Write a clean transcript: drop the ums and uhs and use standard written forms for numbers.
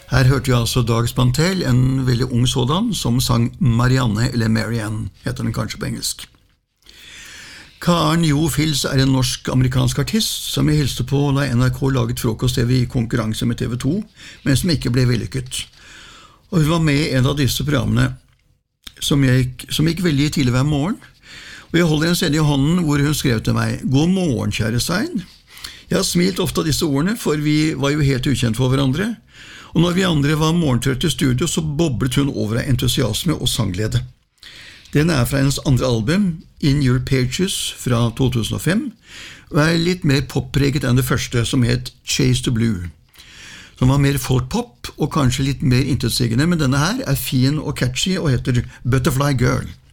Her hørte vi altså Dag Spantel, en veldig ung sådan, som sang Marianne, eller Marianne, heter den kanskje på engelsk. Karen Jo Fils er en norsk-amerikansk artist som jeg hilste på da NRK laget frokost-TV i konkurranse med TV 2, men som ikke ble vellykket. Og hun var med i en av disse programmene som gikk veldig tidlig hver morgen, og jeg holder en CD i hånden hvor hun skrev til meg: «God morgen, kjære Stein. Jeg har smilt ofte av disse ordene, for vi var jo helt ukjent for hverandre, og når vi andre var morgentrøtt i studio, så boblet hun over av entusiasme og sangglede. Den er fra hennes andre album, In Your Pages, fra 2005, og er litt mer poppreget enn det første, som het Chase the Blue, som var mer folk-pop og kanskje litt mer intetsigende, men denne her er fin og catchy og heter Butterfly Girl.